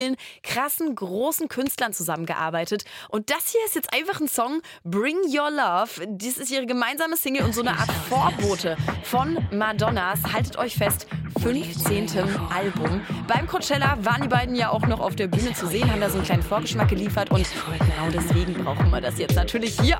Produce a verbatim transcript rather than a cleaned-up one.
krassen, großen Künstlern zusammengearbeitet. Und das hier ist jetzt einfach ein Song, Bring Your Love. Dies ist ihre gemeinsame Single und so eine Art Vorbote von Madonnas, haltet euch fest, fünfzehnten Album. Beim Coachella waren die beiden ja auch noch auf der Bühne zu sehen, haben da so einen kleinen Vorgeschmack geliefert und genau deswegen brauchen wir das jetzt natürlich hier